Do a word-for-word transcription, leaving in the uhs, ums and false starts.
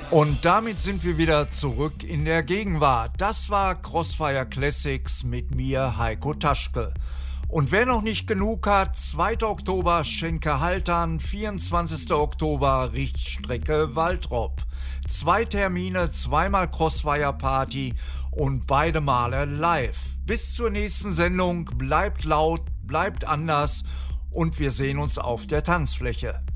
Und damit sind wir wieder zurück in der Gegenwart. Das war Crossfire Classics mit mir, Heiko Taschke. Und wer noch nicht genug hat, zweiter Oktober Schenke Haltern, vierundzwanzigster Oktober Richtstrecke Waltrop. Zwei Termine, zweimal Crossfire Party und beide Male live. Bis zur nächsten Sendung, bleibt laut, bleibt anders und wir sehen uns auf der Tanzfläche.